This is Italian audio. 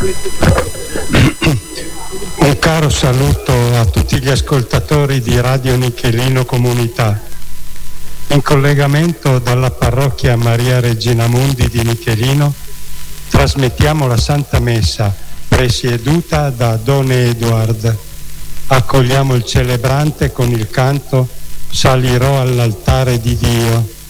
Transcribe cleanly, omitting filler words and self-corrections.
Un caro saluto a tutti gli ascoltatori di Radio Nichelino Comunità. In collegamento dalla parrocchia Maria Regina Mundi di Nichelino trasmettiamo la Santa Messa presieduta da Don Edward. Accogliamo il celebrante con il canto Salirò all'altare di Dio.